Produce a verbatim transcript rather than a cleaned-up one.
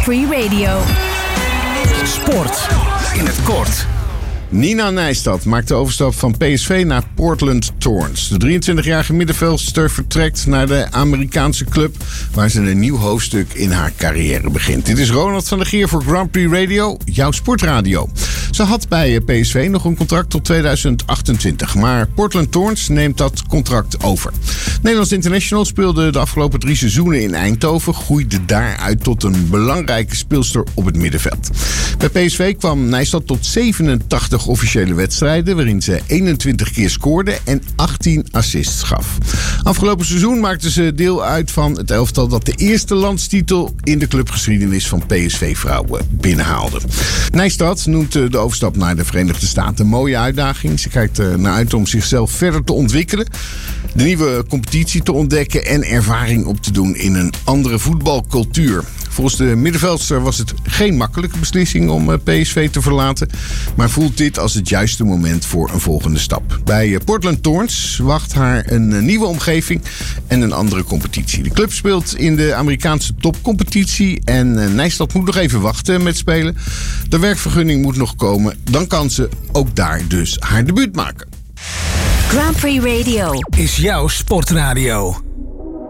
Grand Prix Radio. Sport in het kort. Nina Nijstad maakt de overstap van P S V naar Portland Thorns. De drieëntwintigjarige middenveldster vertrekt naar de Amerikaanse club, waar ze een nieuw hoofdstuk in haar carrière begint. Dit is Ronald van der Gier voor Grand Prix Radio, jouw sportradio. Ze had bij P S V nog een contract tot tweeduizend achtentwintig, maar Portland Thorns neemt dat contract over. Nederlands International speelde de afgelopen drie seizoenen in Eindhoven, groeide daaruit tot een belangrijke speelster op het middenveld. Bij P S V kwam Nijstad tot zevenentachtig officiële wedstrijden, waarin ze eenentwintig keer scoorde en achttien assists gaf. Afgelopen seizoen maakte ze deel uit van het elftal dat de eerste landstitel in de clubgeschiedenis van P S V-vrouwen binnenhaalde. Nijstad noemt de overstap naar de Verenigde Staten een mooie uitdaging. Ze kijkt er naar uit om zichzelf verder te ontwikkelen, de nieuwe competitie te ontdekken en ervaring op te doen in een andere voetbalcultuur. Volgens de middenveldster was het geen makkelijke beslissing om P S V te verlaten, maar voelt dit als het juiste moment voor een volgende stap. Bij Portland Thorns wacht haar een nieuwe omgeving en een andere competitie. De club speelt in de Amerikaanse topcompetitie en Nijstad moet nog even wachten met spelen. De werkvergunning moet nog komen, dan kan ze ook daar dus haar debuut maken. Grand Prix Radio Is jouw sportradio.